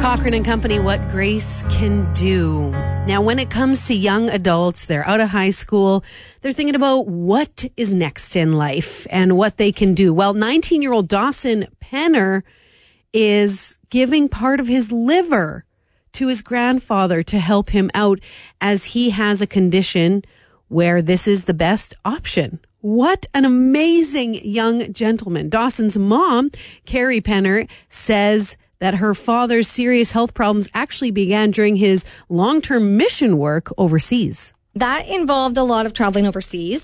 Cochran and Company, What Grace Can Do. Now, when it comes to young adults, they're out of high school, they're thinking about what is next in life and what they can do. Well, 19-year-old Dawson Penner is giving part of his liver to his grandfather to help him out, as he has a condition where this is the best option. What an amazing young gentleman. Dawson's mom, Carrie Penner, says that her father's serious health problems actually began during his long-term mission work overseas. That involved a lot of traveling overseas.